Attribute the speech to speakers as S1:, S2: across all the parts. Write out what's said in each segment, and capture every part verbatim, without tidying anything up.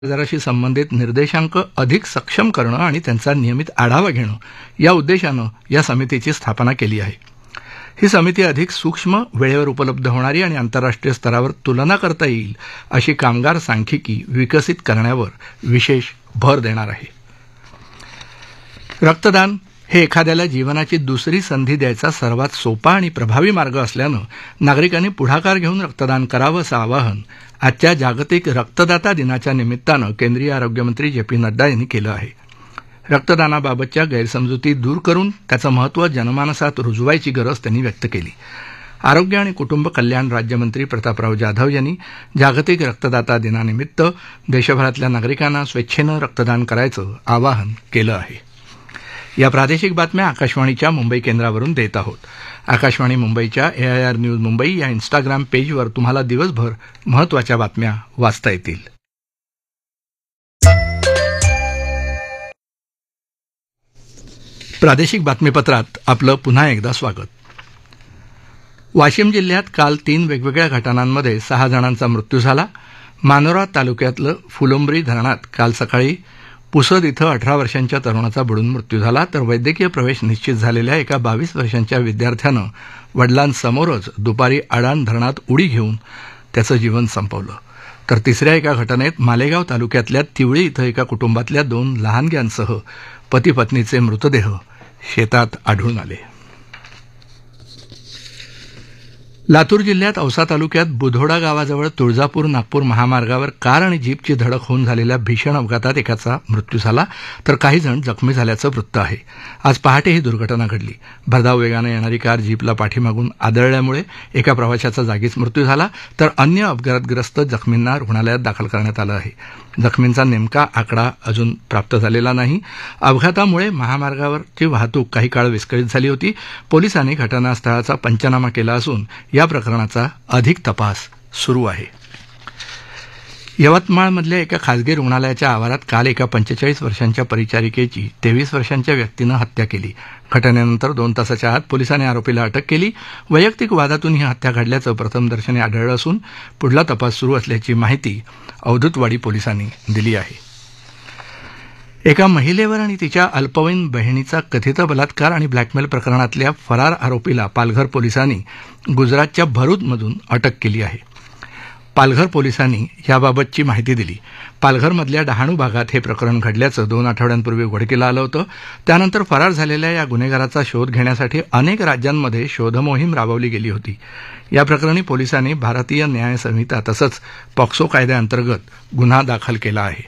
S1: आजाराशी संबंधित निर्देशांक अधिक सक्षम करणं आणि त्यांचा नियमित आढावा घेणं या उद्देशानं या समितीची स्थापना केली आहे. ही समिती अधिक सूक्ष्म, वेळेवर उपलब्ध होणारी आणि आंतरराष्ट्रीय स्तरावर तुलना करता येईल अशी कामगार सांख्यिकी विकसित करण्यावर विशेष भर देणार आहे. रक्तदान हे एखाद्याला जीवनाची दुसरी संधी द्यायचा सर्वात सोपा आणि प्रभावी मार्ग असल्यानं नागरिकांनी पुढाकार घेऊन रक्तदान करावं असं आवाहन आजच्या जागतिक रक्तदाता दिनाच्या निमित्तानं केंद्रीय आरोग्यमंत्री जे पी नड्डा यांनी केलं आहे. रक्तदानाबाबतच्या गैरसमजुती दूर करून त्याचं महत्त्व जनमानसात रुजवायची गरज त्यांनी व्यक्त केली. आरोग्य आणि कुटुंब कल्याण राज्यमंत्री प्रतापराव जाधव यांनी जागतिक रक्तदाता दिनानिमित्त देशभरातल्या नागरिकांना स्वेच्छेनं रक्तदान करायचं आवाहन केलं आहे. या प्रादेशिक बातम्या आकाशवाणीच्या मुंबई केंद्रावरून देत आहोत. आकाशवाणी मुंबईच्या ए आय आर न्यूज मुंबई या इन्स्टाग्राम पेजवर तुम्हाला दिवसभर महत्त्वाच्या बातम्या वाचता येतील. प्रादेशिक बातमीपत्रात आपलं पुन्हा एकदा स्वागत. वाशिम जिल्ह्यात काल तीन वेगवेगळ्या घटनांमध्ये सहा जणांचा मृत्यू झाला. मानोरा तालुक्यातलं फुलंब्री धरणात काल सकाळी पुसद इथं अठरा वर्षांच्या तरुणाचा बुडून मृत्यू झाला, तर वैद्यकीय प्रवेश निश्चित झालेल्या एका बावीस वर्षांच्या विद्यार्थ्यानं वडिलांसमोरच दुपारी अडाण धरणात उडी घेऊन त्याचं जीवन संपवलं. तर तिसऱ्या एका घटनेत मालेगाव तालुक्यातल्या तिवळी इथं एका कुटुंबातल्या दोन लहानग्यांसह पती पत्नीचे मृतदेह शेतात आढळून आले. लातूर जिल्ह्यात औसा तालुक्यात बुधोडा गावाजवळ तुळजापूर नागपूर महामार्गावर कार आणि जीपची धडक होऊन झालेल्या भीषण अपघातात एकाचा मृत्यू झाला, तर काही जण जखमी झाल्याचं वृत्त आहे. आज पहाटे ही दुर्घटना घडली. भरधाव वेगाने येणारी कार जीपला पाठीमागून आदळल्यामुळे एका प्रवाशाचा जागीच मृत्यू झाला, तर अन्य अपघातग्रस्त जखमींना रुग्णालयात दाखल करण्यात आलं आहे. जखमींचा नेमका आकडा अजून प्राप्त झालेला नाही. अपघातामुळे महामार्गावरची वाहतूक काही काळ विस्कळीत झाली होती. पोलिसांनी घटनास्थळाचा पंचनामा केला असून या प्रकरणाचा अधिक तपास सुरू आहे. यवतमाळमधल्या एका खासगी रुग्णालयाच्या आवारात काल एका पंचेचाळीस वर्षांच्या परिचारिकेची तेवीस वर्षांच्या व्यक्तीनं हत्या केली. घटनेनंतर दोन तासाच्या आत पोलिसांनी आरोपीला अटक केली. वैयक्तिक वादातून ही हत्या घडल्याचं प्रथमदर्शनी आढळलं असून पुढला तपास सुरू असल्याची माहिती अवधूतवाडी पोलिसांनी दिली आहे. एका महिलेवर आणि तिच्या अल्पवयीन बहिणीचा कथित बलात्कार आणि ब्लॅकमेल प्रकरणातल्या फरार आरोपीला पालघर पोलिसांनी गुजरातच्या भरूचमधून अटक केली आहे. पालघर पोलिसांनी याबाबतची माहिती दिली. पालघरमधल्या डहाणू भागात हे प्रकरण घडल्याचं दोन आठवड्यांपूर्वी उघडकीला आलं होतं. त्यानंतर फरार झालेल्या या गुन्हेगाराचा शोध घेण्यासाठी अनेक राज्यांमध्ये शोधमोहीम राबवली गेली होती. या प्रकरणी पोलिसांनी भारतीय न्याय संहिता तसंच पॉक्सो कायद्याअंतर्गत गुन्हा दाखल केला आहे.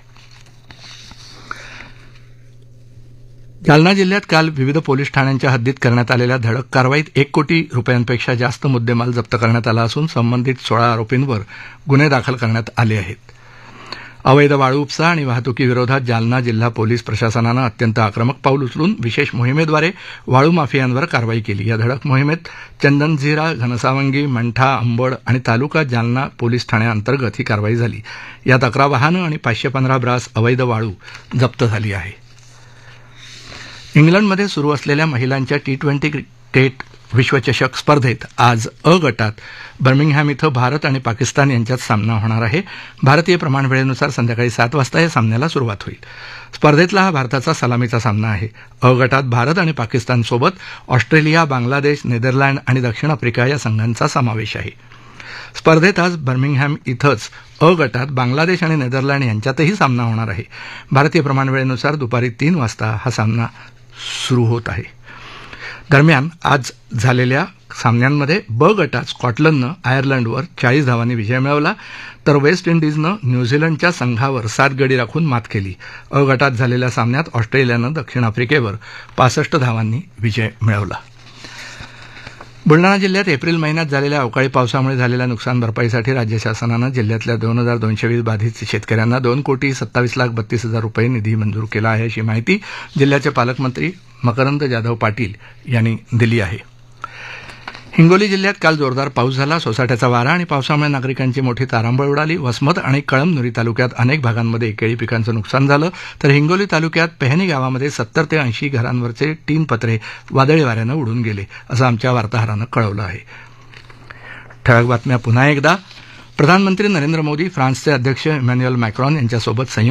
S1: जालना जिल्ह्यात काल विविध पोलीस ठाण्यांच्या हद्दीत करण्यात आलेल्या धडक कारवाईत एक कोटी रुपयांपेक्षा जास्त मुद्देमाल जप्त करण्यात आला असून संबंधित सोळा आरोपींवर गुन्हे दाखल करण्यात आले आहेत. अवैध वाळू उपसा आणि वाहतुकीविरोधात जालना जिल्हा पोलीस प्रशासनानं अत्यंत आक्रमक पाऊल उचलून विशेष मोहिमेद्वारे वाळू माफियांवर कारवाई केली. या धडक मोहिमेत चंदनझिरा, घनसावंगी, मंठा, अंबड आणि तालुका जालना पोलीस ठाण्याअंतर्गत ही कारवाई झाली. यात अकरा वाहनं आणि पाचशे पंधरा ब्रास अवैध वाळू जप्त झाली आहे. इंग्लंडमध्ये सुरू असलेल्या महिलांच्या टी ट्वेंटी क्रिकेट विश्वचषक स्पर्धेत आज अ गटात बर्मिंगहॅम इथं भारत आणि पाकिस्तान यांच्यात सामना होणार आहे. भारतीय प्रमाणवेळेनुसार संध्याकाळी सात वाजता या सामन्याला सुरुवात होईल. स्पर्धेतला हा भारताचा सलामीचा सामना आहे. अ गटात भारत आणि पाकिस्तानसोबत ऑस्ट्रेलिया, बांगलादेश, नेदरलँड आणि दक्षिण आफ्रिका या संघांचा समावेश आहे. स्पर्धेत आज बर्मिंगहॅम इथंच अ गटात बांगलादेश आणि नेदरलँड यांच्यातही सामना होणार आहे. भारतीय प्रमाणवेळेनुसार दुपारी तीन वाजता हा सामना सुरू होत आहे. दरम्यान आज झालेल्या सामन्यांमध्ये ब गटात स्कॉटलंडनं आयर्लंडवर चाळीस धावांनी विजय मिळवला, तर वेस्ट इंडिजनं न्यूझीलंडच्या संघावर सात गडी राखून मात केली. अ गटात झालेल्या सामन्यात ऑस्ट्रेलियानं दक्षिण आफ्रिकेवर पासष्ट धावांनी विजय मिळवला. बुलडाणा जिल्ह्यात एप्रिल महिन्यात झालेल्या अवकाळी पावसामुळे झालेल्या नुकसान भरपाईसाठी राज्य शासनानं जिल्ह्यातल्या दोन हजार दोनशे वीस बाधित शेतकऱ्यांना दोन कोटी सत्तावीस लाख बत्तीस हजार रुपये निधी मंजूर केला आहे, अशी माहिती जिल्ह्याचे पालकमंत्री मकरंद जाधव पाटील यांनी दिली आहे. हिंगोली जिल्ह्यात काल जोरदार पाऊस झाला. सोसाट्याचा वारा आणि पावसामुळे नागरिकांची मोठी तारांबळ उडाली. वसमत आणि कळमनुरी तालुक्यात अनेक भागांमध्ये केळी पिकांचं नुकसान झालं, तर हिंगोली तालुक्यात पेहणी गावामध्ये सत्तर ते ऐंशी घरांवरचे टीन पत्रे वादळी वाऱ्यानं उडून गेले, असं आमच्या वार्ताहरानं कळवलं आहे. ठळक बातम्या पुन्हा एकदा. प्रधानमंत्री नरेंद्र मोदी फ्रान्सचे अध्यक्ष इमॅन्युएल मॅक्रॉन यांच्यासोबत संयुक्त